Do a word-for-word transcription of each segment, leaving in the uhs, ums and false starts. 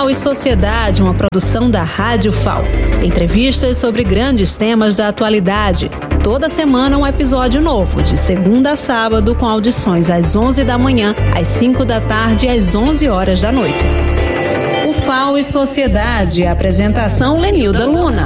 F A O e Sociedade, uma produção da Rádio F A O. Entrevistas sobre grandes temas da atualidade. Toda semana um episódio novo, de segunda a sábado, com audições às onze da manhã, às cinco da tarde e às onze horas da noite. O F A O e Sociedade, apresentação Lenilda Luna.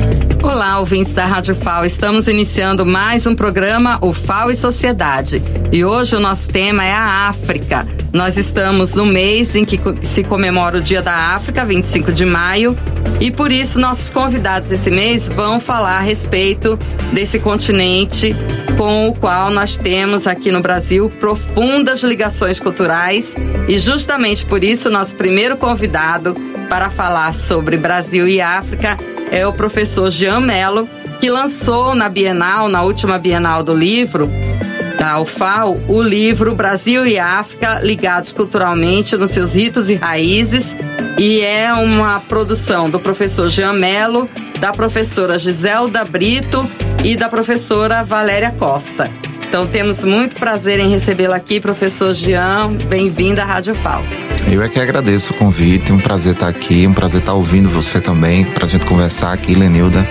Olá, ouvintes da Rádio F A O, estamos iniciando mais um programa, o F A O e Sociedade. E hoje o nosso tema é a África. Nós estamos no mês em que se comemora o Dia da África, vinte e cinco de maio, e por isso nossos convidados desse mês vão falar a respeito desse continente com o qual nós temos aqui no Brasil profundas ligações culturais, e justamente por isso nosso primeiro convidado para falar sobre Brasil e África é o professor Jean Mello, que lançou na Bienal, na última Bienal do livro da U F A O, o livro Brasil e África, ligados culturalmente nos seus ritos e raízes, e é uma produção do professor Jean Mello, da professora Giselda Brito e da professora Valéria Costa. Então temos muito prazer em recebê-la aqui, professor Jean, bem-vindo à Rádio F A O. Eu é que agradeço o convite, um prazer estar aqui, um prazer estar ouvindo você também, pra gente conversar aqui, Lenilda,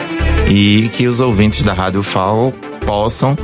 e que os ouvintes da Rádio F A O possam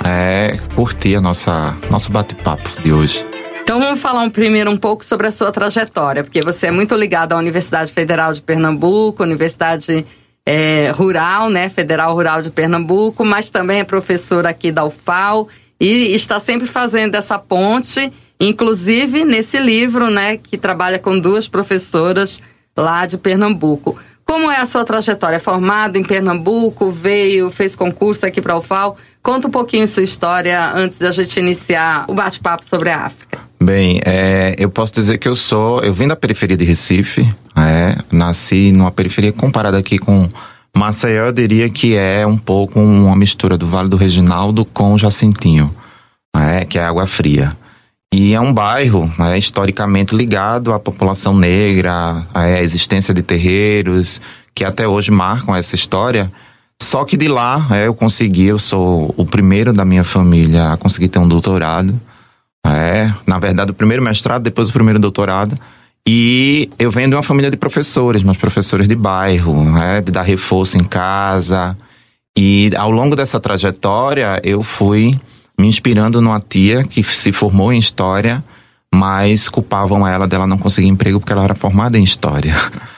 é, curtir a nossa, nosso bate-papo de hoje. Então vamos falar um, primeiro um pouco sobre a sua trajetória, porque você é muito ligado à Universidade Federal de Pernambuco, Universidade é, Rural, né, Federal Rural de Pernambuco, mas também é professor aqui da U F A O e está sempre fazendo essa ponte, inclusive nesse livro, né, que trabalha com duas professoras lá de Pernambuco. Como é a sua trajetória? Formado em Pernambuco, veio, fez concurso aqui para a U F A O. Conta um pouquinho sua história antes da gente iniciar o bate-papo sobre a África. Bem, é, eu posso dizer que eu sou, eu vim da periferia de Recife, é, nasci numa periferia comparada aqui com Maceió, eu diria que é um pouco uma mistura do Vale do Reginaldo com Jacintinho, é, que é Água Fria. E é um bairro, né, historicamente ligado à população negra, à existência de terreiros, que até hoje marcam essa história. Só que de lá é, eu consegui, eu sou o primeiro da minha família a conseguir ter um doutorado. É, na verdade, o primeiro mestrado, depois o primeiro doutorado. E eu venho de uma família de professores, mas professores de bairro, é, de dar reforço em casa. E ao longo dessa trajetória, eu fui me inspirando numa tia que se formou em História, mas culpavam ela dela não conseguir emprego porque ela era formada em História.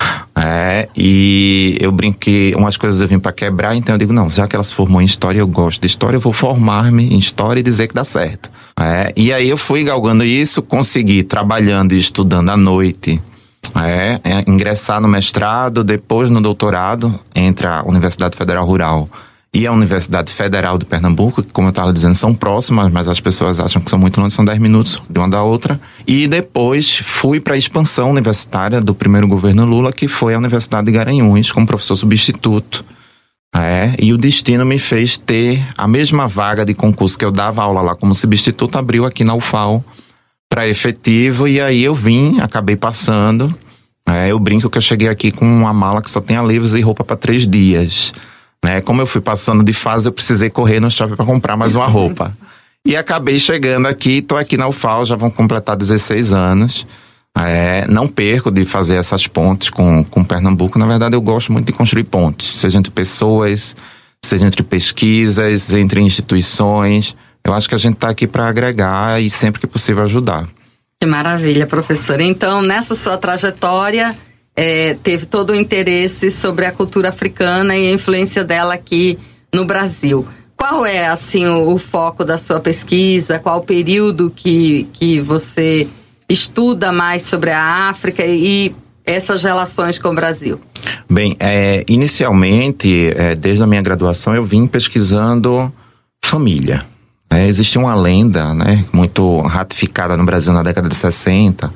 É, e eu brinco que umas coisas eu vim para quebrar, então eu digo, não, já que ela se formou em História, eu gosto de História, eu vou formar-me em História e dizer que dá certo. É, e aí eu fui galgando isso, consegui, trabalhando e estudando à noite, é, é, ingressar no mestrado, depois no doutorado, entre a Universidade Federal Rural e a Universidade Federal de Pernambuco, que, como eu estava dizendo, são próximas, mas as pessoas acham que são muito longe, são dez minutos de uma da outra. E depois fui para a expansão universitária do primeiro governo Lula, que foi a Universidade de Garanhuns, como professor substituto. É, e o destino me fez ter a mesma vaga de concurso que eu dava aula lá como substituto, abriu aqui na U F A O para efetivo, e aí eu vim, acabei passando. É, eu brinco que eu cheguei aqui com uma mala que só tinha livros e roupa para três dias. Né? Como eu fui passando de fase, eu precisei correr no shopping para comprar mais uma roupa. E acabei chegando aqui, tô aqui na U F A O, já vão completar dezesseis anos. É, não perco de fazer essas pontes com, com Pernambuco. Na verdade, eu gosto muito de construir pontes, seja entre pessoas, seja entre pesquisas, entre instituições. Eu acho que a gente está aqui para agregar e sempre que possível ajudar. Que maravilha, professora. Então, nessa sua trajetória, É, teve todo o interesse sobre a cultura africana e a influência dela aqui no Brasil. Qual é, assim, o, o foco da sua pesquisa? Qual o período que, que você estuda mais sobre a África e essas relações com o Brasil? Bem, é, inicialmente, é, desde a minha graduação, eu vim pesquisando família. É, existe uma lenda, né, muito ratificada no Brasil na década de sessenta,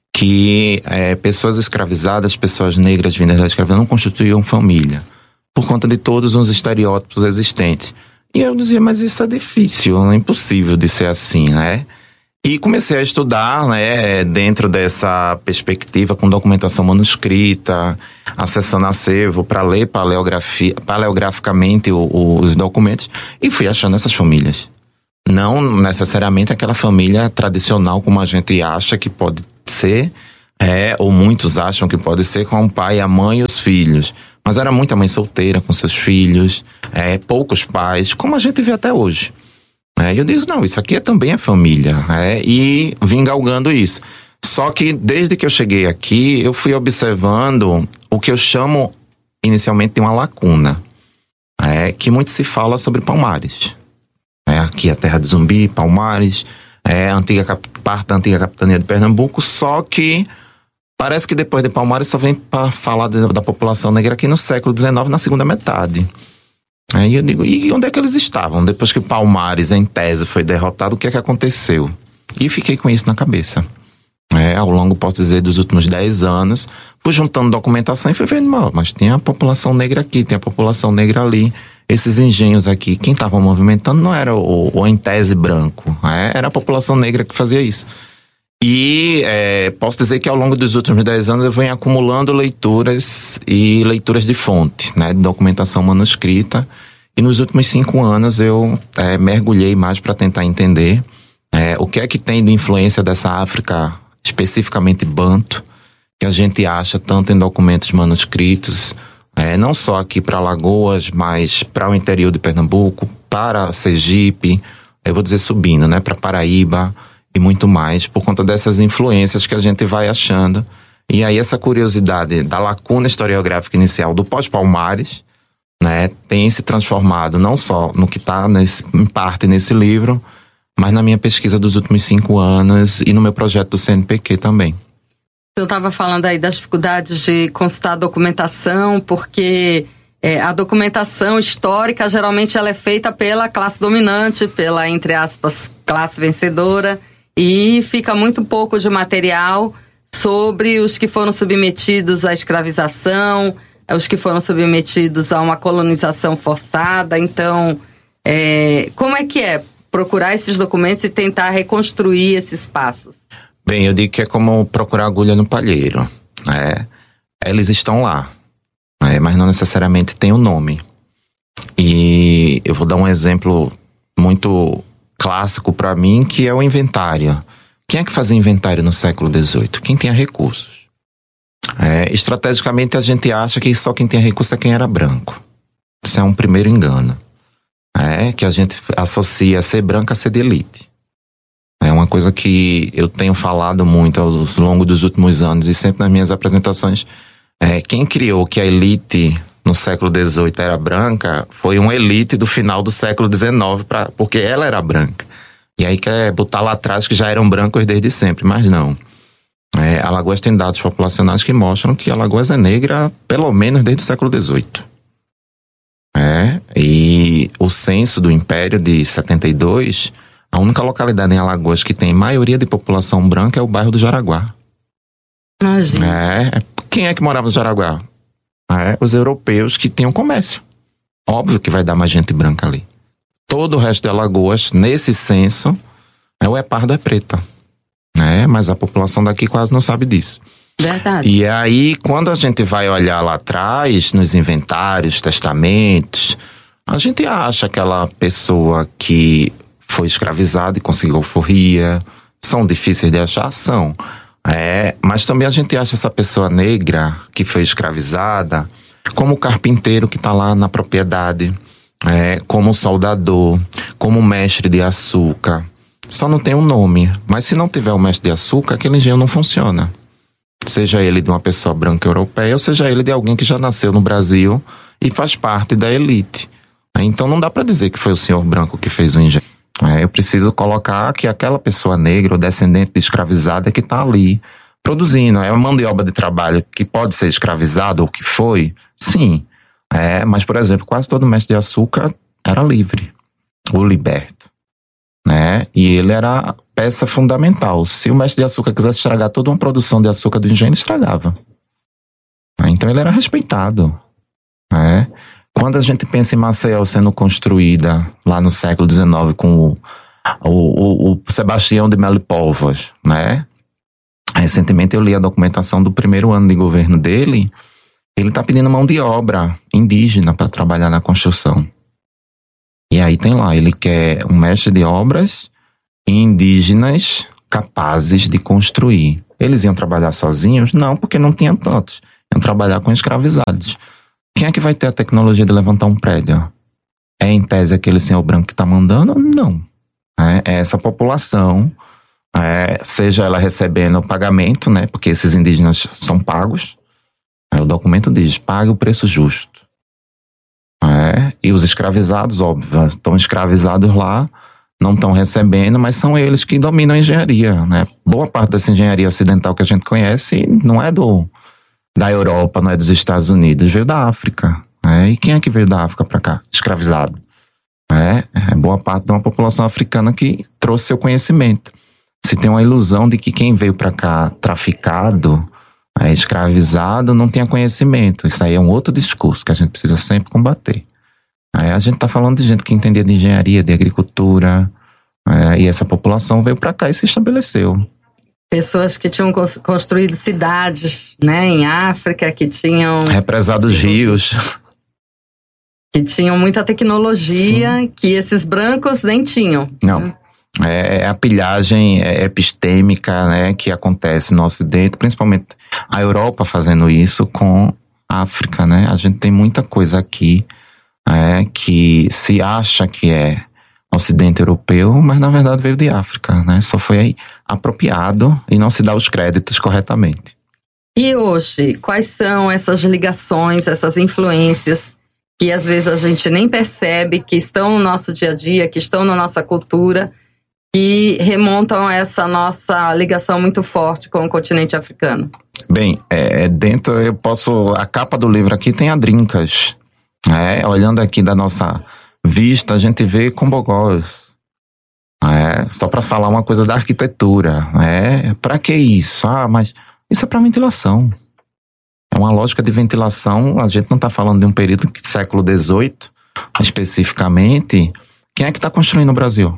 que é, pessoas escravizadas, pessoas negras vindas da escravidão não constituíam família, por conta de todos os estereótipos existentes. E eu dizia, mas isso é difícil, é impossível de ser assim, né? E comecei a estudar, né, dentro dessa perspectiva, com documentação manuscrita, acessando acervo para ler paleografia, paleograficamente o, o, os documentos, e fui achando essas famílias. Não necessariamente aquela família tradicional como a gente acha que pode ser, É, ou muitos acham que pode ser com o pai, a mãe e os filhos. Mas era muita mãe solteira com seus filhos, é, poucos pais, como a gente vê até hoje. É, e eu disse, não, isso aqui é, também é família. É, e vim galgando isso. Só que desde que eu cheguei aqui, eu fui observando o que eu chamo inicialmente de uma lacuna. É, que muito se fala sobre Palmares. É, aqui a terra de Zumbi, Palmares, é a antiga, parte da antiga capitania de Pernambuco, só que parece que depois de Palmares só vem para falar de, da população negra aqui no século dezenove, na segunda metade. Aí eu digo, e onde é que eles estavam? Depois que Palmares, em tese, foi derrotado, o que é que aconteceu? E fiquei com isso na cabeça. É, ao longo, posso dizer, dos últimos dez anos, fui juntando documentação e fui vendo, mas tem a população negra aqui, tem a população negra ali. Esses engenhos aqui, quem estava movimentando não era o, o em tese branco, é, era a população negra que fazia isso. E é, posso dizer que ao longo dos últimos dez anos eu venho acumulando leituras e leituras de fonte, né, de documentação manuscrita. E nos últimos cinco anos eu é, mergulhei mais para tentar entender é, o que é que tem de influência dessa África, especificamente banto, que a gente acha tanto em documentos manuscritos, é, não só aqui para Alagoas, mas para o interior de Pernambuco, para Sergipe, eu vou dizer subindo, né, para Paraíba e muito mais, por conta dessas influências que a gente vai achando. E aí essa curiosidade da lacuna historiográfica inicial do pós-Palmares, né, tem se transformado não só no que está em parte nesse livro, mas na minha pesquisa dos últimos cinco anos e no meu projeto do C N P Q também. Eu estava falando aí das dificuldades de consultar a documentação, porque é, a documentação histórica geralmente ela é feita pela classe dominante, pela, entre aspas, classe vencedora, e fica muito pouco de material sobre os que foram submetidos à escravização, os que foram submetidos a uma colonização forçada. Então, é, como é que é procurar esses documentos e tentar reconstruir esses passos? Bem, eu digo que é como procurar agulha no palheiro. É, eles estão lá, é, mas não necessariamente tem o nome. E eu vou dar um exemplo muito clássico para mim, que é o inventário. Quem é que fazia inventário no século dezoito? Quem tinha recursos. É, estrategicamente a gente acha que só quem tinha recurso é quem era branco. Isso é um primeiro engano. É, que a gente associa ser branco a ser de elite. É uma coisa que eu tenho falado muito ao longo dos últimos anos e sempre nas minhas apresentações. É, quem criou que a elite no século dezoito era branca foi uma elite do final do século dezenove, pra, porque ela era branca. E aí quer botar lá atrás que já eram brancos desde sempre, mas não. É, Alagoas tem dados populacionais que mostram que Alagoas é negra pelo menos desde o século dezoito. É, e o censo do Império de setenta e dois, a única localidade em Alagoas que tem maioria de população branca é o bairro do Jaraguá. Imagina. É, quem é que morava no Jaraguá? É, os europeus que tinham comércio. Óbvio que vai dar mais gente branca ali. Todo o resto de Alagoas, nesse censo, é o é parda, é preta. É, mas a população daqui quase não sabe disso. Verdade. E aí, quando a gente vai olhar lá atrás, nos inventários, testamentos, a gente acha aquela pessoa que foi escravizada e conseguiu alforria. São difíceis de achar? São. É, mas também a gente acha essa pessoa negra que foi escravizada como o carpinteiro que está lá na propriedade, é, como o soldador, como o mestre de açúcar. Só não tem um nome. Mas se não tiver o mestre de açúcar, aquele engenho não funciona. Seja ele de uma pessoa branca europeia, ou seja ele de alguém que já nasceu no Brasil e faz parte da elite. Então não dá para dizer que foi o senhor branco que fez o engenho. É, eu preciso colocar que aquela pessoa negra ou descendente de escravizada que está ali produzindo. É uma mão de obra de trabalho que pode ser escravizada ou que foi? Sim. É, mas, por exemplo, quase todo mestre de açúcar era livre, ou liberto. Né? E ele era peça fundamental. Se o mestre de açúcar quisesse estragar toda uma produção de açúcar do engenho, ele estragava. Então ele era respeitado. Né? Quando a gente pensa em Maceió sendo construída lá no século dezenove com o, o, o, o Sebastião de Melo Póvoas, né? Recentemente eu li a documentação do primeiro ano de governo dele. Ele está pedindo mão de obra indígena para trabalhar na construção. E aí tem lá, ele quer um mestre de obras indígenas capazes de construir. Eles iam trabalhar sozinhos? Não, porque não tinham tantos. Iam trabalhar com escravizados. Quem é que vai ter a tecnologia de levantar um prédio? É em tese aquele senhor branco que está mandando? Não. É, é essa população, é, seja ela recebendo pagamento, né? Porque esses indígenas são pagos. É, o documento diz, pague o preço justo. É, e os escravizados, óbvio, estão escravizados lá, não estão recebendo, mas são eles que dominam a engenharia, né? Boa parte dessa engenharia ocidental que a gente conhece não é do... da Europa, não é dos Estados Unidos, veio da África. É, e quem é que veio da África para cá? Escravizado. É, é boa parte de uma população africana que trouxe seu conhecimento. Se tem uma ilusão de que quem veio para cá traficado, é, escravizado, não tinha conhecimento. Isso aí é um outro discurso que a gente precisa sempre combater. É, a gente está falando de gente que entendia de engenharia, de agricultura, é, e essa população veio para cá e se estabeleceu. Pessoas que tinham construído cidades, né, em África, que tinham... represado os rios. Que tinham muita tecnologia. Sim. Que esses brancos nem tinham. Não. É a pilhagem epistêmica, né, que acontece no Ocidente, principalmente a Europa fazendo isso com a África, né? A gente tem muita coisa aqui é, que se acha que é Ocidente europeu, mas na verdade veio de África, né? Só foi apropriado e não se dá os créditos corretamente. E hoje, quais são essas ligações, essas influências que às vezes a gente nem percebe, que estão no nosso dia a dia, que estão na nossa cultura, que remontam a essa nossa ligação muito forte com o continente africano? Bem, é, dentro eu posso... A capa do livro aqui tem adrincas. É, olhando aqui da nossa vista, a gente vê combogós. É, só para falar uma coisa da arquitetura. É, para que isso? Ah, mas isso é para ventilação. É uma lógica de ventilação. A gente não está falando de um período do século dezoito, especificamente. Quem é que está construindo o Brasil?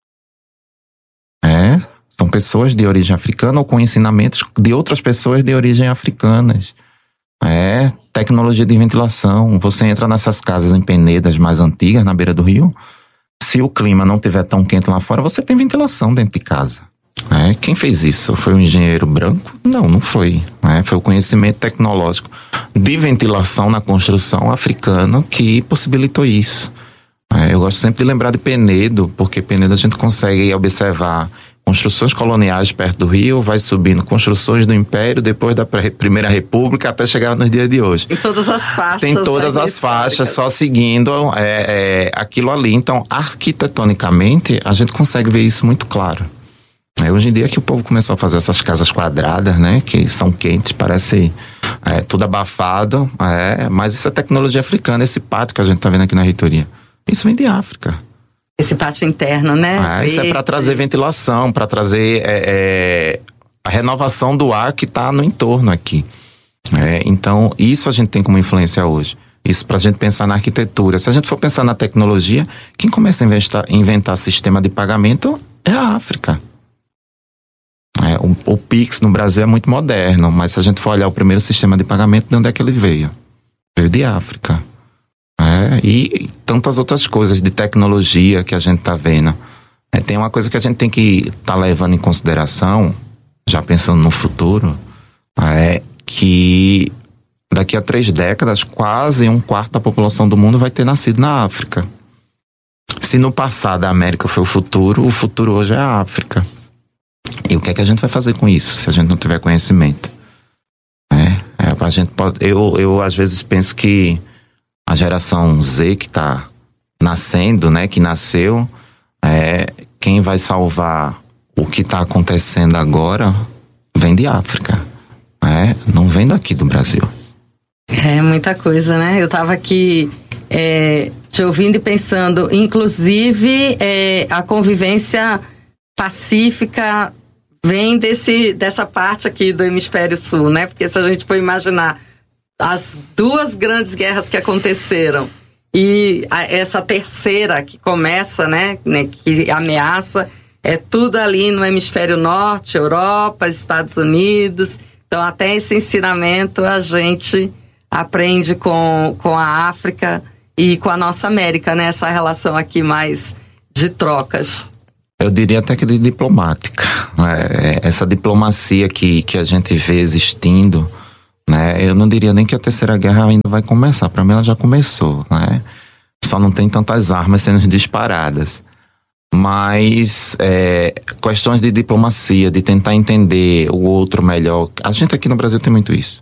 É, são pessoas de origem africana ou com ensinamentos de outras pessoas de origem africanas. É, tecnologia de ventilação. Você entra nessas casas em Penedas mais antigas, na beira do rio. Se o clima não estiver tão quente lá fora, você tem ventilação dentro de casa. É, quem fez isso? Foi um engenheiro branco? Não, não foi. É, foi o conhecimento tecnológico de ventilação na construção africano que possibilitou isso. É, eu gosto sempre de lembrar de Penedo, porque Penedo a gente consegue observar construções coloniais perto do rio, vai subindo construções do Império, depois da Primeira República, até chegar nos dias de hoje. Em todas as faixas. Tem todas as faixas, só seguindo é, é, aquilo ali. Então, arquitetonicamente, a gente consegue ver isso muito claro. É, hoje em dia que o povo começou a fazer essas casas quadradas, né, que são quentes, parece é, tudo abafado, é, mas isso é tecnologia africana, esse pátio que a gente está vendo aqui na reitoria. Isso vem de África. Esse pátio interno, né? Ah, isso é para trazer ventilação, para trazer é, é, a renovação do ar que está no entorno aqui. É, então, isso a gente tem como influência hoje. Isso para a gente pensar na arquitetura. Se a gente for pensar na tecnologia, quem começa a inventar, inventar sistema de pagamento é a África. É, o, o Pix no Brasil é muito moderno, mas se a gente for olhar o primeiro sistema de pagamento, de onde é que ele veio? Veio de África. É, e tantas outras coisas de tecnologia que a gente está vendo. É, tem uma coisa que a gente tem que estar tá levando em consideração, já pensando no futuro, é que daqui a três décadas, quase um quarto da população do mundo vai ter nascido na África. Se no passado a América foi o futuro, o futuro hoje é a África. E o que é que a gente vai fazer com isso, se a gente não tiver conhecimento? É, é, a gente pode, eu, eu às vezes penso que a geração Z que está nascendo, né, que nasceu, é, quem vai salvar o que está acontecendo agora vem de África, é, não vem daqui do Brasil. É muita coisa, né? Eu estava aqui é, te ouvindo e pensando, inclusive é, a convivência pacífica vem desse, dessa parte aqui do hemisfério sul, né? Porque se a gente for imaginar as duas grandes guerras que aconteceram e a, essa terceira que começa, né, né, que ameaça, é tudo ali no hemisfério norte, Europa, Estados Unidos. Então, até esse ensinamento a gente aprende com, com a África e com a nossa América, né? Essa relação aqui mais de trocas. Eu eu diria até que de diplomática. É, essa diplomacia que, que a gente vê existindo, né? Eu não diria nem que a terceira guerra ainda vai começar. Para mim ela já começou, né? Só não tem tantas armas sendo disparadas. Mas é, questões de diplomacia, de tentar entender o outro melhor. A gente aqui no Brasil tem muito isso.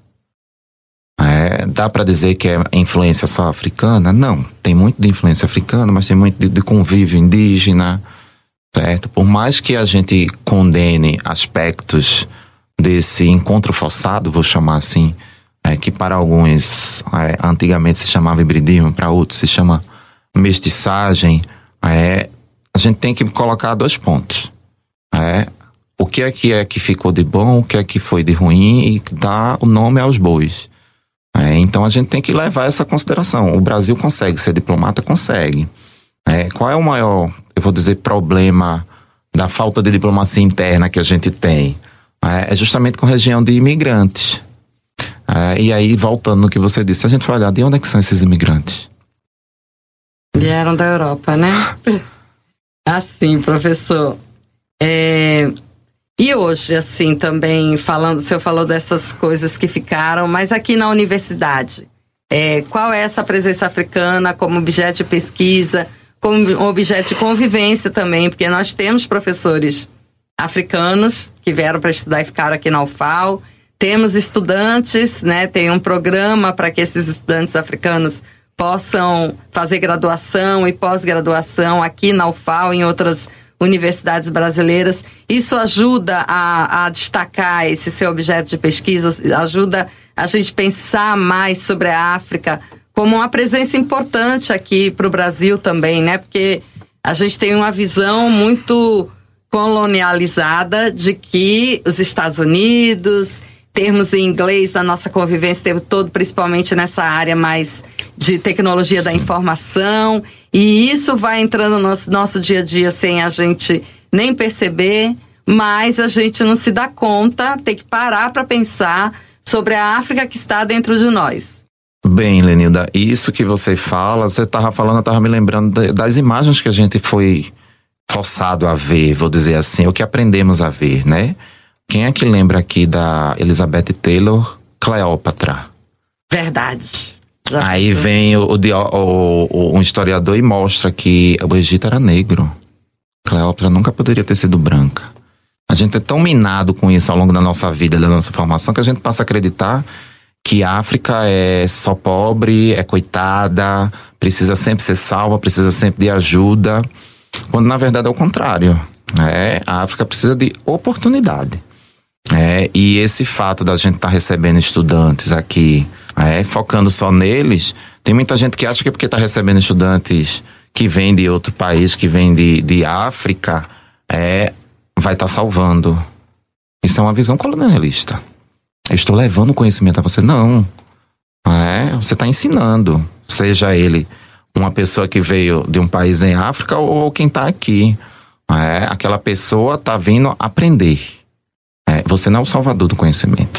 É, dá para dizer que é influência só africana? Não, tem muito de influência africana, mas tem muito de, de convívio indígena, certo? Por mais que a gente condene aspectos desse encontro forçado, vou chamar assim, é, que para alguns é, antigamente se chamava hibridismo, para outros se chama mestiçagem, é, a gente tem que colocar dois pontos. É, o que é que é que ficou de bom, o que é que foi de ruim, e dar o nome aos bois. É, então a gente tem que levar essa consideração. O Brasil consegue ser diplomata? Consegue. É, qual é o maior, eu vou dizer, problema da falta de diplomacia interna que a gente tem? É, é justamente com região de imigrantes. É, e aí, voltando no que você disse, a gente vai olhar de onde é que são esses imigrantes? Vieram da Europa, né? Assim, professor. É... E hoje, assim, também falando, o senhor falou dessas coisas que ficaram, mas aqui na universidade, é, qual é essa presença africana como objeto de pesquisa, como objeto de convivência também, porque nós temos professores africanos que vieram para estudar e ficaram aqui na U F A L, temos estudantes, né, tem um programa para que esses estudantes africanos possam fazer graduação e pós-graduação aqui na U F A L, em outras universidades brasileiras. Isso ajuda a, a destacar esse seu objeto de pesquisa, ajuda a gente pensar mais sobre a África como uma presença importante aqui para o Brasil também, né? Porque a gente tem uma visão muito colonializada de que os Estados Unidos, termos em inglês na nossa convivência o tempo todo, principalmente nessa área mais de tecnologia da informação, e isso vai entrando no nosso, nosso dia a dia sem a gente nem perceber, mas a gente não se dá conta, tem que parar para pensar sobre a África que está dentro de nós. Bem, Lenilda, isso que você fala, você estava falando, eu estava me lembrando das imagens que a gente foi forçado a ver, vou dizer assim, o que aprendemos a ver, né? Quem é que lembra aqui da Elizabeth Taylor, Cleópatra? Verdade. Já Aí pensou? Vem o, o, o, um historiador e mostra que o Egito era negro. Cleópatra nunca poderia ter sido branca. A gente é tão minado com isso ao longo da nossa vida, da nossa formação, que a gente passa a acreditar que a África é só pobre, é coitada, precisa sempre ser salva, precisa sempre de ajuda, quando na verdade é o contrário. É, a África precisa de oportunidade. É, e esse fato da gente estar tá recebendo estudantes aqui, é, focando só neles, tem muita gente que acha que porque está recebendo estudantes que vêm de outro país, que vêm de, de África, é, vai estar tá salvando. Isso é uma visão colonialista. Eu estou levando conhecimento a você. Não. É, você está ensinando. Seja ele uma pessoa que veio de um país em África ou quem está aqui. É, aquela pessoa está vindo aprender. É, você não é o salvador do conhecimento.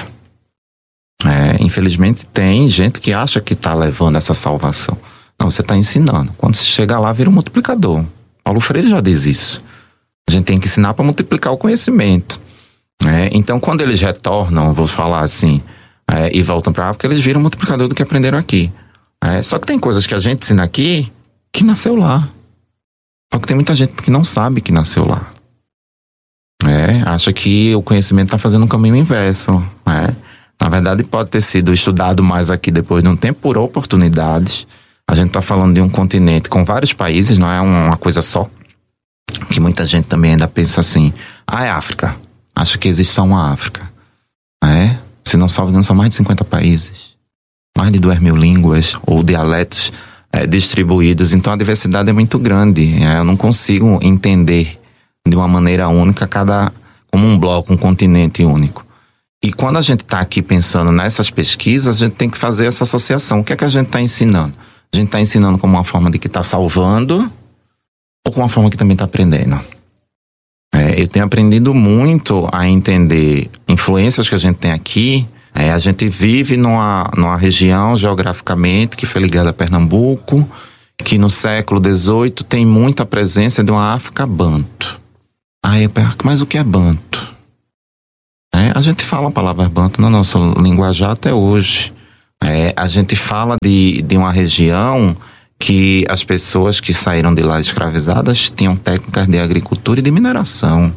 É, infelizmente tem gente que acha que está levando essa salvação. Não, você está ensinando. Quando você chega lá, vira um multiplicador. Paulo Freire já diz isso. A gente tem que ensinar para multiplicar o conhecimento. É, então, quando eles retornam, vou falar assim, é, e voltam para a África, eles viram um multiplicador do que aprenderam aqui. É, só que tem coisas que a gente ensina aqui que nasceu lá. Só que tem muita gente que não sabe que nasceu lá. É, acha que o conhecimento está fazendo um caminho inverso. É. Na verdade, pode ter sido estudado mais aqui depois de um tempo por oportunidades. A gente está falando de um continente com vários países, não é uma coisa só. Que muita gente também ainda pensa assim, ah, é África. Acha que existe só uma África. É? Se não salvo engano, são mais de cinquenta países. Mais de duas mil línguas ou dialetos é, distribuídos. Então a diversidade é muito grande. É? Eu não consigo entender de uma maneira única cada, como um bloco, um continente único. E quando a gente está aqui pensando nessas pesquisas, a gente tem que fazer essa associação. O que é que a gente está ensinando? A gente está ensinando como uma forma de que está salvando ou como uma forma que também está aprendendo? É, eu tenho aprendido muito a entender influências que a gente tem aqui. É, a gente vive numa, numa região geograficamente que foi ligada a Pernambuco, que no século dezoito tem muita presença de uma África banto. Aí eu pergunto, mas o que é banto? É, a gente fala a palavra banto no nosso linguajar até hoje. É, a gente fala de, de uma região que as pessoas que saíram de lá escravizadas tinham técnicas de agricultura e de mineração.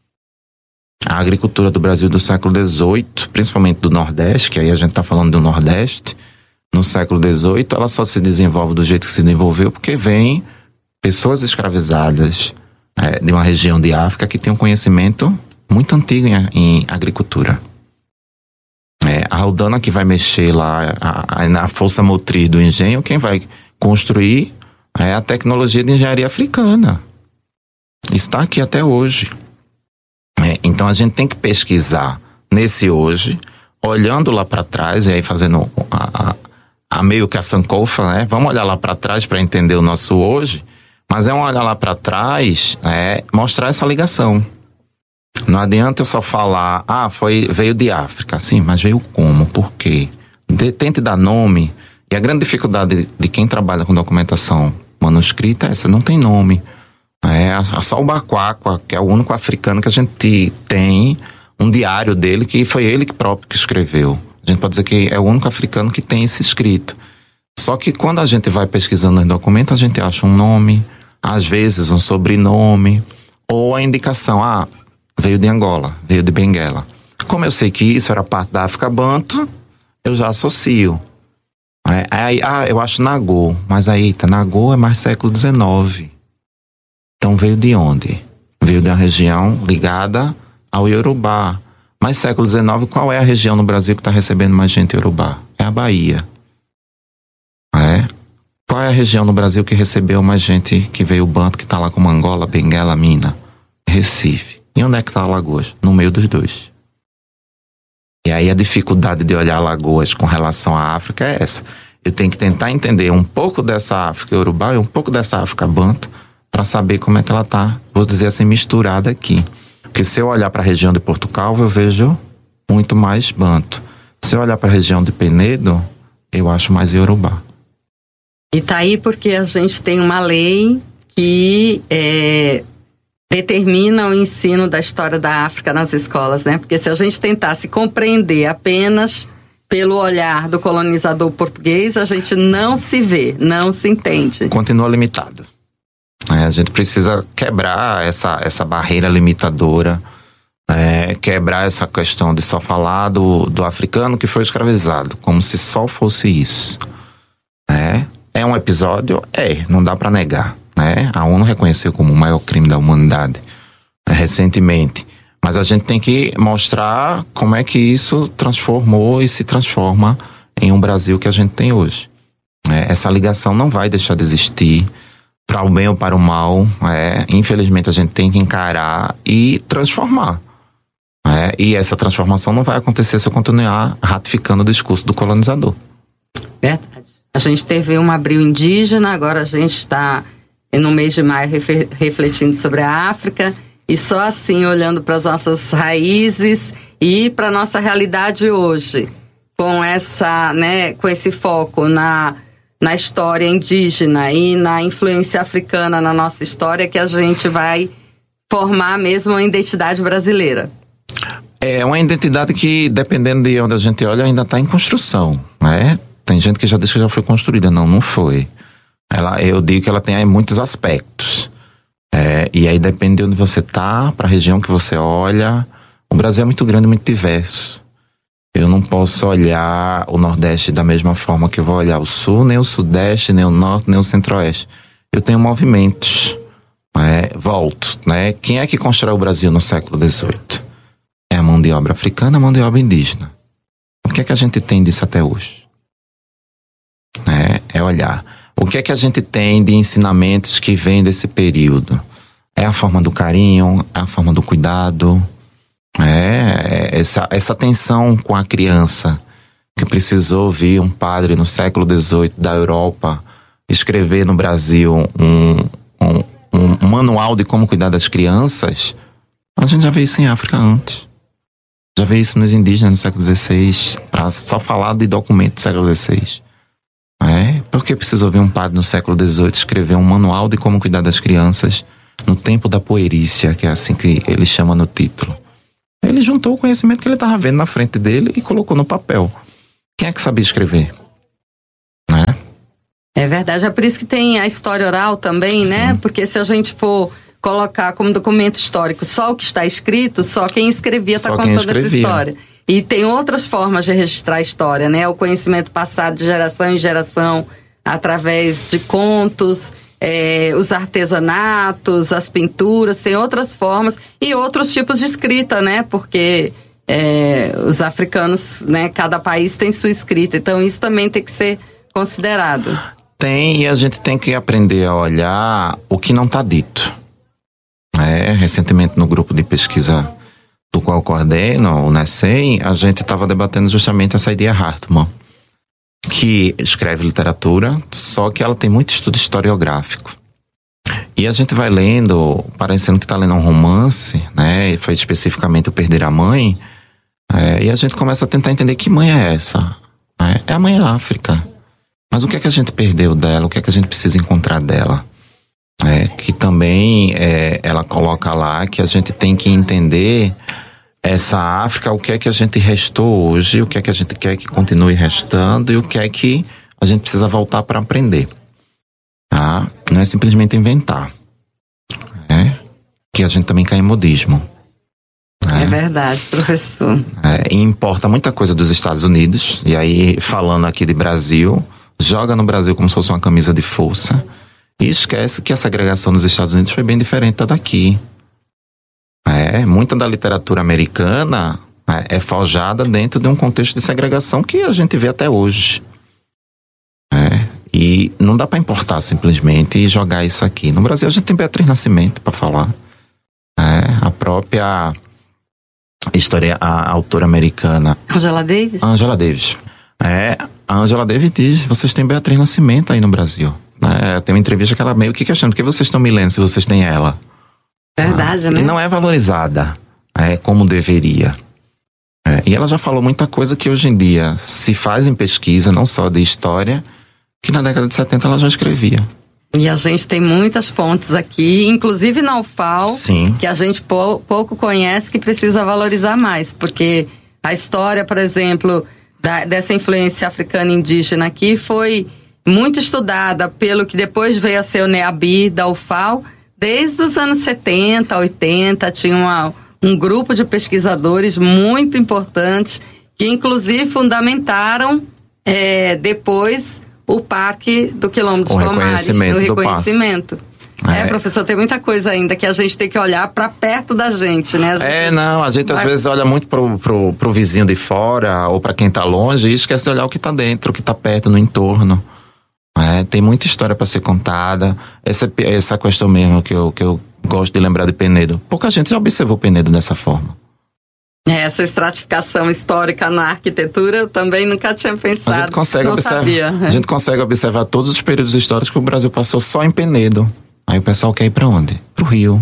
A agricultura do Brasil do século dezoito, principalmente do Nordeste, que aí a gente está falando do Nordeste, no século dezoito, ela só se desenvolve do jeito que se desenvolveu porque vem pessoas escravizadas é, de uma região de África que tem um conhecimento muito antigo em, em agricultura. É, a Aldana que vai mexer lá a, a, na força motriz do engenho, quem vai construir é a tecnologia de engenharia africana. Está aqui até hoje. É, então a gente tem que pesquisar nesse hoje, olhando lá para trás, e aí fazendo a, a, a meio que a sankofa, né? Vamos olhar lá para trás para entender o nosso hoje, mas é um olhar lá para trás, é, mostrar essa ligação. Não adianta eu só falar, ah, foi, veio de África. Sim, mas veio como? Por quê? De, tente dar nome. E a grande dificuldade de, de quem trabalha com documentação manuscrita é essa, não tem nome. É só o Baquaqua, que é o único africano que a gente tem um diário dele, que foi ele próprio que escreveu. A gente pode dizer que é o único africano que tem esse escrito. Só que quando a gente vai pesquisando nos documentos, a gente acha um nome, às vezes um sobrenome, ou a indicação, ah, veio de Angola, veio de Benguela. Como eu sei que isso era parte da África Banto, eu já associo. É, aí, ah, eu acho Nagô, mas aí, tá, Nagô é mais século dezenove. Então veio de onde? Veio de uma região ligada ao Iorubá. Mas século dezenove, qual é a região no Brasil que está recebendo mais gente Iorubá? É a Bahia. É? Qual é a região no Brasil que recebeu mais gente que veio banto, que está lá como Angola, Benguela, Mina? Recife. E onde é que está Alagoas? No meio dos dois. E aí a dificuldade de olhar Alagoas com relação à África é essa. Eu tenho que tentar entender um pouco dessa África Iorubá e um pouco dessa África Banto para saber como é que ela está, vou dizer assim, misturada aqui. Porque se eu olhar para a região de Portugal, eu vejo muito mais Banto. Se eu olhar para a região de Penedo, eu acho mais Iorubá. E tá aí porque a gente tem uma lei que é, determina o ensino da história da África nas escolas, né? Porque se a gente tentasse compreender apenas pelo olhar do colonizador português, a gente não se vê, não se entende. Continua limitado. É, a gente precisa quebrar essa, essa barreira limitadora, é, quebrar essa questão de só falar do, do africano que foi escravizado, como se só fosse isso. É, é um episódio? É, não dá para negar. Né? A ONU reconheceu como o maior crime da humanidade é, recentemente. Mas a gente tem que mostrar como é que isso transformou e se transforma em um Brasil que a gente tem hoje. É, essa ligação não vai deixar de existir, para o bem ou para o mal. É, infelizmente a gente tem que encarar e transformar. É, e essa transformação não vai acontecer se eu continuar ratificando o discurso do colonizador. Verdade. A gente teve um abril indígena, agora a gente está no mês de maio refletindo sobre a África, e só assim, olhando para as nossas raízes e para a nossa realidade hoje, com essa, né, com esse foco na, na história indígena e na influência africana na nossa história, que a gente vai formar mesmo uma identidade brasileira. É uma identidade que, dependendo de onde a gente olha, ainda está em construção, né? Tem gente que já diz que já foi construída. Não, não foi. Ela, eu digo que ela tem aí muitos aspectos. É, e aí depende de onde você está, para a região que você olha. O Brasil é muito grande, muito diverso. Eu não posso olhar o Nordeste da mesma forma que eu vou olhar o Sul, nem o Sudeste, nem o Norte, nem o Centro-Oeste. Eu tenho movimentos. É, volto, né? Quem é que constrói o Brasil no século dezoito? É a mão de obra africana, a mão de obra indígena. O que é que a gente tem disso até hoje? É, é olhar. O que é que a gente tem de ensinamentos que vêm desse período? É a forma do carinho, é a forma do cuidado, é, é essa, essa atenção com a criança, que precisou vir um padre no século dezoito da Europa escrever no Brasil um, um, um, um manual de como cuidar das crianças. A gente já vê isso em África antes. Já vê isso nos indígenas no século dezesseis, para só falar de documentos do século dezesseis. É, porque precisou vir um padre no século dezoito escrever um manual de como cuidar das crianças no tempo da puerícia, que é assim que ele chama no título. Ele juntou o conhecimento que ele estava vendo na frente dele e colocou no papel. Quem é que sabia escrever? Né? É verdade, é por isso que tem a história oral também, Sim. né? Porque se a gente for colocar como documento histórico só o que está escrito, só quem escrevia está contando essa história. E tem outras formas de registrar a história, né? O conhecimento passado de geração em geração, através de contos, é, os artesanatos, as pinturas, tem outras formas e outros tipos de escrita, né? Porque é, os africanos, né? Cada país tem sua escrita, então isso também tem que ser considerado. Tem, e a gente tem que aprender a olhar o que não está dito. É, recentemente no grupo de pesquisa do qual eu coordeno, o NECEM, a gente estava debatendo justamente essa ideia Hartmann, que escreve literatura, só que ela tem muito estudo historiográfico. E a gente vai lendo, parecendo que está lendo um romance, né? E foi especificamente o Perder a Mãe, é, e a gente começa a tentar entender que mãe é essa. Né? É a mãe África. Mas o que é que a gente perdeu dela? O que é que a gente precisa encontrar dela? É, que também é, ela coloca lá que a gente tem que entender essa África, o que é que a gente restou hoje, o que é que a gente quer que continue restando e o que é que a gente precisa voltar para aprender. Tá? Não é simplesmente inventar. É, que a gente também cai em modismo. É, é verdade, professor. É, e importa muita coisa dos Estados Unidos, e aí falando aqui de Brasil, joga no Brasil como se fosse uma camisa de força. E esquece que a segregação nos Estados Unidos foi bem diferente da daqui. É, muita da literatura americana é, é forjada dentro de um contexto de segregação que a gente vê até hoje. É, e não dá para importar simplesmente e jogar isso aqui. No Brasil a gente tem Beatriz Nascimento para falar. É, a própria história, a autora americana Angela Davis. Angela Davis. É, a Angela Davis diz, vocês têm Beatriz Nascimento aí no Brasil. É, tem uma entrevista que ela meio que questiona, por que vocês estão me lendo se vocês têm ela? Verdade, ah, né? E não é valorizada é, como deveria. É, e ela já falou muita coisa que hoje em dia se faz em pesquisa, não só de história, que na década de setenta ela já escrevia. E a gente tem muitas fontes aqui, inclusive na U F A L, Sim. que a gente pou, pouco conhece, que precisa valorizar mais, porque a história, por exemplo, da, dessa influência africana indígena aqui foi muito estudada pelo que depois veio a ser o NEABI da U F A L, desde os anos setenta, oitenta, tinha uma, um grupo de pesquisadores muito importantes, que inclusive fundamentaram é, depois o Parque do Quilombo dos Palmares, o reconhecimento. É, é, professor, tem muita coisa ainda que a gente tem que olhar para perto da gente, né? A gente é, não, a gente vai... às vezes olha muito pro, pro, pro vizinho de fora ou para quem tá longe e esquece de olhar o que tá dentro, o que tá perto, no entorno. É, tem muita história para ser contada. Essa, essa questão mesmo que eu, que eu gosto de lembrar de Penedo. Pouca gente já observou Penedo dessa forma. Essa estratificação histórica na arquitetura eu também nunca tinha pensado. A gente consegue, não observar, sabia. a gente consegue observar todos os períodos históricos que o Brasil passou só em Penedo. Aí o pessoal quer ir para onde? Pro Rio.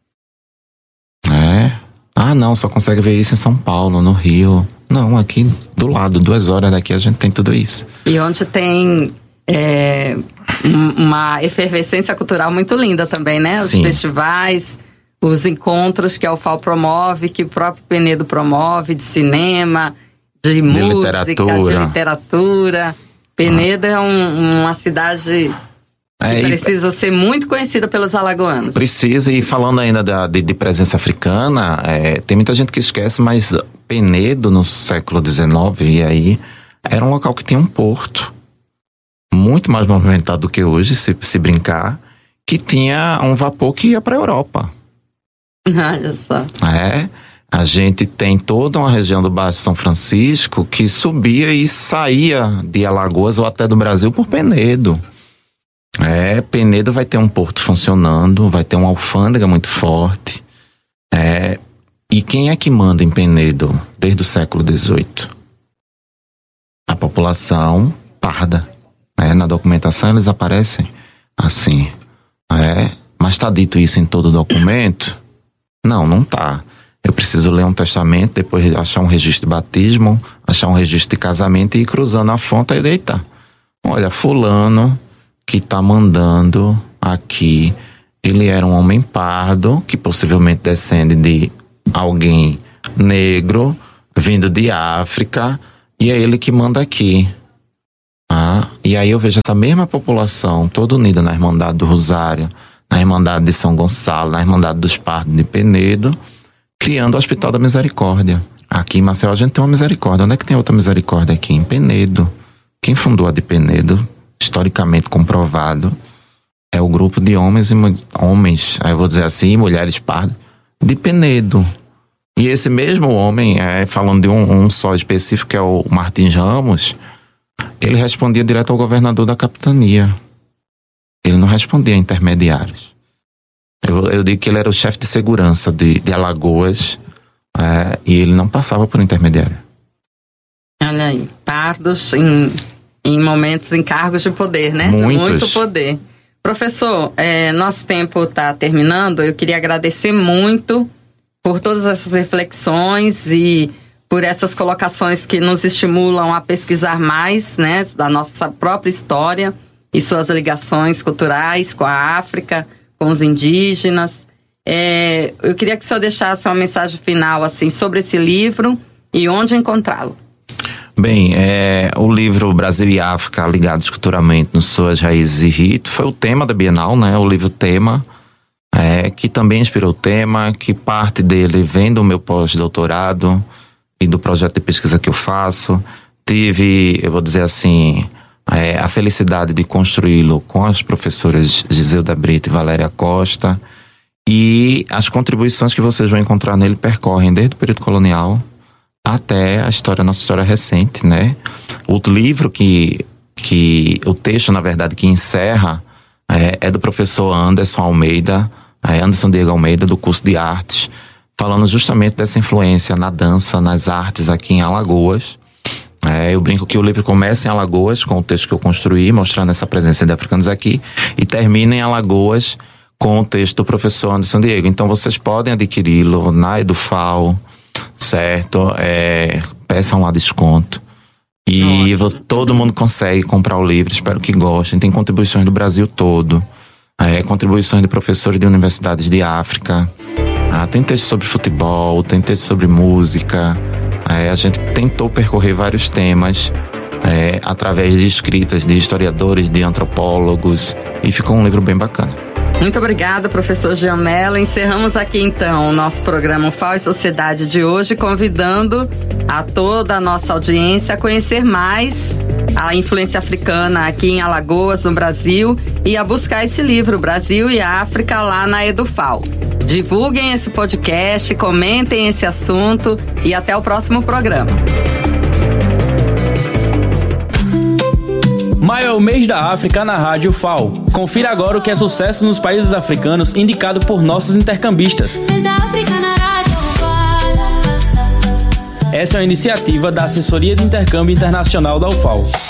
É. Ah, não, só consegue ver isso em São Paulo, no Rio. Não, aqui do lado, duas horas daqui a gente tem tudo isso. E onde tem... É, uma efervescência cultural muito linda também, né? Os Sim. festivais, os encontros que a U F A L promove, que o próprio Penedo promove, de cinema, de, de música, literatura. de literatura. Penedo ah. é um, uma cidade que é, precisa e... ser muito conhecida pelos alagoanos. Precisa, e falando ainda da, de, de presença africana, é, tem muita gente que esquece, mas Penedo no século dezenove, e aí, era um local que tinha um porto. Muito mais movimentado do que hoje, se, se brincar, que tinha um vapor que ia para a Europa. Olha só. É, a gente tem toda uma região do Baixo São Francisco que subia e saía de Alagoas ou até do Brasil por Penedo. É, Penedo vai ter um porto funcionando, vai ter uma alfândega muito forte. É, e quem é que manda em Penedo desde o século dezoito? A população parda. É, na documentação eles aparecem assim. É, mas está dito isso em todo documento? Não, não tá. Eu preciso ler um testamento, depois achar um registro de batismo, achar um registro de casamento e ir cruzando a fonte e deitar. Olha, fulano que tá mandando aqui Ele era um homem pardo, que possivelmente descende de alguém negro, vindo de África, e é ele que manda aqui. Ah, e aí eu vejo essa mesma população toda unida na Irmandade do Rosário, na Irmandade de São Gonçalo, na Irmandade dos Pardos de Penedo, criando o Hospital da Misericórdia. Aqui em Maceió a gente tem uma misericórdia. Onde é que tem outra misericórdia aqui? Em Penedo. Quem fundou a de Penedo, historicamente comprovado, é o grupo de homens e homens, aí eu vou dizer assim, mulheres pardas, de Penedo. E esse mesmo homem, é, falando de um, um só específico, que é o Martins Ramos, ele respondia direto ao governador da capitania. Ele não respondia a intermediários. Eu, eu digo que ele era o chefe de segurança de, de Alagoas, é, e ele não passava por intermediário. Olha aí, pardos em, em momentos, em cargos de poder, né? Muitos. De muito poder. Professor, é, nosso tempo está terminando. Eu queria agradecer muito por todas essas reflexões e por essas colocações que nos estimulam a pesquisar mais, né, da nossa própria história e suas ligações culturais com a África, com os indígenas. É, eu queria que o senhor deixasse uma mensagem final assim, sobre esse livro e onde encontrá-lo. Bem, é, o livro Brasil e África Ligados Culturalmente nos Suas Raízes e Rito foi o tema da Bienal, né? O livro tema, é, que também inspirou o tema, que parte dele vem do meu pós-doutorado e do projeto de pesquisa que eu faço. Tive, eu vou dizer assim, é, a felicidade de construí-lo com as professoras Giselda Brito e Valéria Costa, e as contribuições que vocês vão encontrar nele percorrem desde o período colonial até a história, nossa história recente, né? O livro que, que o texto, na verdade, que encerra é, é do professor Anderson Almeida, é, Anderson Diego Almeida, do curso de artes, falando justamente dessa influência na dança, nas artes aqui em Alagoas. É, eu brinco que o livro começa em Alagoas, com o texto que eu construí, mostrando essa presença de africanos aqui, e termina em Alagoas com o texto do professor Anderson Diego. Então vocês podem adquiri-lo na Edufal, certo? É, peçam lá desconto. E você, todo mundo consegue comprar o livro, espero que gostem. Tem contribuições do Brasil todo, é, contribuições de professores de universidades de África. Ah, tem texto sobre futebol, tem texto sobre música. É, a gente tentou percorrer vários temas é, através de escritas de historiadores, de antropólogos, e ficou um livro bem bacana. Muito obrigada, professor Jean Mello. Encerramos aqui então o nosso programa F A O e Sociedade de hoje, convidando a toda a nossa audiência a conhecer mais a influência africana aqui em Alagoas, no Brasil, e a buscar esse livro, Brasil e África, lá na Edufal. Divulguem esse podcast, comentem esse assunto e até o próximo programa. Maio é o mês da África na Rádio F A O. Confira agora o que é sucesso nos países africanos indicado por nossos intercambistas. Essa é uma iniciativa da Assessoria de Intercâmbio Internacional da U F A O.